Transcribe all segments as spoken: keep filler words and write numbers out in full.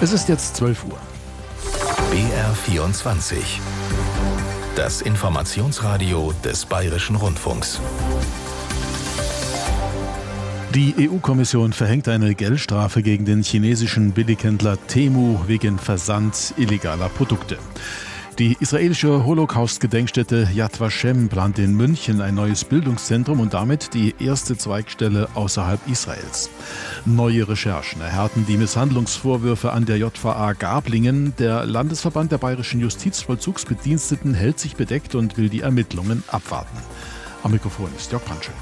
Es ist jetzt zwölf Uhr. B R vierundzwanzig. Das Informationsradio des Bayerischen Rundfunks. Die E U-Kommission verhängt eine Geldstrafe gegen den chinesischen Billighändler Temu wegen Versand illegaler Produkte. Die israelische Holocaust-Gedenkstätte Yad Vashem plant in München ein neues Bildungszentrum und damit die erste Zweigstelle außerhalb Israels. Neue Recherchen erhärten die Misshandlungsvorwürfe an der J V A Garblingen. Der Landesverband der bayerischen Justizvollzugsbediensteten hält sich bedeckt und will die Ermittlungen abwarten. Am Mikrofon ist Jörg Brandschuld.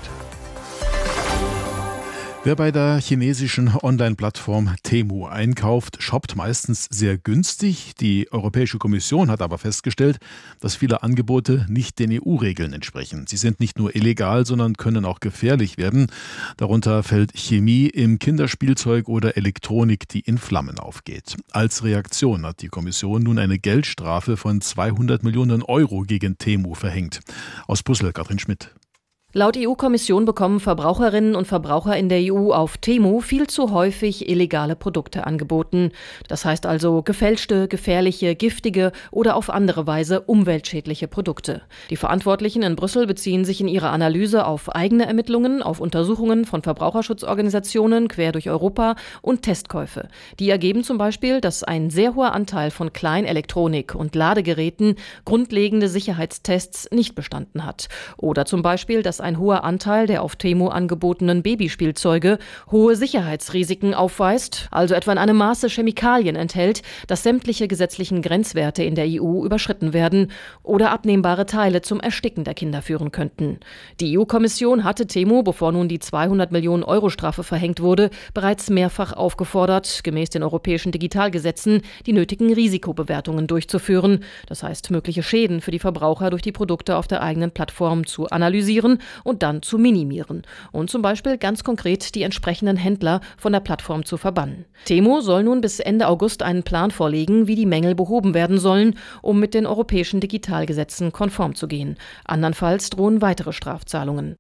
Wer bei der chinesischen Online-Plattform Temu einkauft, shoppt meistens sehr günstig. Die Europäische Kommission hat aber festgestellt, dass viele Angebote nicht den E U-Regeln entsprechen. Sie sind nicht nur illegal, sondern können auch gefährlich werden. Darunter fällt Chemie im Kinderspielzeug oder Elektronik, die in Flammen aufgeht. Als Reaktion hat die Kommission nun eine Geldstrafe von zweihundert Millionen Euro gegen Temu verhängt. Aus Brüssel, Katrin Schmidt. Laut E U-Kommission bekommen Verbraucherinnen und Verbraucher in der E U auf Temu viel zu häufig illegale Produkte angeboten. Das heißt also gefälschte, gefährliche, giftige oder auf andere Weise umweltschädliche Produkte. Die Verantwortlichen in Brüssel beziehen sich in ihrer Analyse auf eigene Ermittlungen, auf Untersuchungen von Verbraucherschutzorganisationen quer durch Europa und Testkäufe. Die ergeben zum Beispiel, dass ein sehr hoher Anteil von Kleinelektronik und Ladegeräten grundlegende Sicherheitstests nicht bestanden hat. Oder zum Beispiel, dass ein hoher Anteil der auf Temu angebotenen Babyspielzeuge hohe Sicherheitsrisiken aufweist, also etwa in einem Maße Chemikalien enthält, dass sämtliche gesetzlichen Grenzwerte in der E U überschritten werden oder abnehmbare Teile zum Ersticken der Kinder führen könnten. Die E U-Kommission hatte Temu, bevor nun die zweihundert Millionen Euro Strafe verhängt wurde, bereits mehrfach aufgefordert, gemäß den europäischen Digitalgesetzen die nötigen Risikobewertungen durchzuführen, das heißt mögliche Schäden für die Verbraucher durch die Produkte auf der eigenen Plattform zu analysieren und dann zu minimieren und zum Beispiel ganz konkret die entsprechenden Händler von der Plattform zu verbannen. Temu soll nun bis Ende August einen Plan vorlegen, wie die Mängel behoben werden sollen, um mit den europäischen Digitalgesetzen konform zu gehen. Andernfalls drohen weitere Strafzahlungen.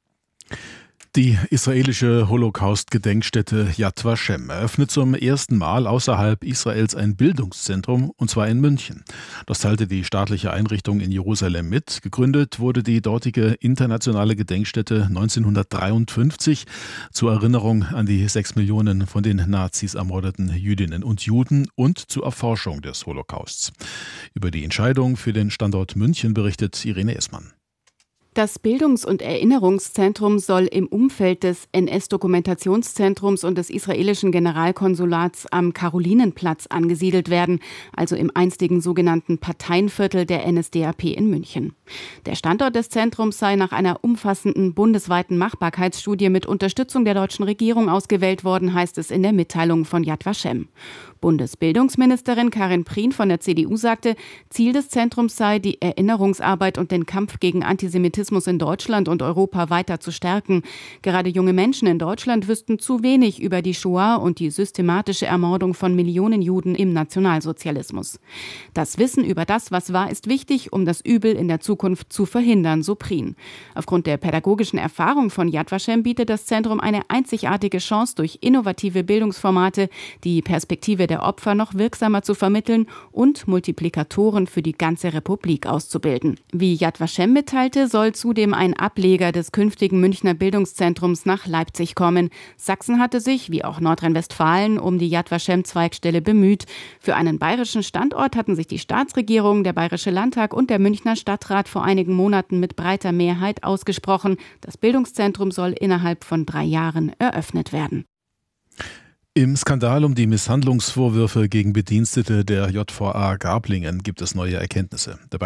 Die israelische Holocaust-Gedenkstätte Yad Vashem eröffnet zum ersten Mal außerhalb Israels ein Bildungszentrum, und zwar in München. Das teilte die staatliche Einrichtung in Jerusalem mit. Gegründet wurde die dortige internationale Gedenkstätte neunzehnhundertdreiundfünfzig zur Erinnerung an die sechs Millionen von den Nazis ermordeten Jüdinnen und Juden und zur Erforschung des Holocausts. Über die Entscheidung für den Standort München berichtet Irene Essmann. Das Bildungs- und Erinnerungszentrum soll im Umfeld des N S-Dokumentationszentrums und des israelischen Generalkonsulats am Karolinenplatz angesiedelt werden, also im einstigen sogenannten Parteienviertel der N S D A P in München. Der Standort des Zentrums sei nach einer umfassenden bundesweiten Machbarkeitsstudie mit Unterstützung der deutschen Regierung ausgewählt worden, heißt es in der Mitteilung von Yad Vashem. Bundesbildungsministerin Karin Prien von der C D U sagte, Ziel des Zentrums sei, die Erinnerungsarbeit und den Kampf gegen Antisemitismus in Deutschland und Europa weiter zu stärken. Gerade junge Menschen in Deutschland wüssten zu wenig über die Shoah und die systematische Ermordung von Millionen Juden im Nationalsozialismus. Das Wissen über das, was war, ist wichtig, um das Übel in der Zukunft zu verhindern, so Prien. Aufgrund der pädagogischen Erfahrung von Yad Vashem bietet das Zentrum eine einzigartige Chance, durch innovative Bildungsformate die Perspektive der Opfer noch wirksamer zu vermitteln und Multiplikatoren für die ganze Republik auszubilden. Wie Yad Vashem mitteilte, soll zudem ein Ableger des künftigen Münchner Bildungszentrums nach Leipzig kommen. Sachsen hatte sich, wie auch Nordrhein-Westfalen, um die Yad Vashem-Zweigstelle bemüht. Für einen bayerischen Standort hatten sich die Staatsregierung, der Bayerische Landtag und der Münchner Stadtrat vor einigen Monaten mit breiter Mehrheit ausgesprochen. Das Bildungszentrum soll innerhalb von drei Jahren eröffnet werden. Im Skandal um die Misshandlungsvorwürfe gegen Bedienstete der J V A Garblingen gibt es neue Erkenntnisse. Dabei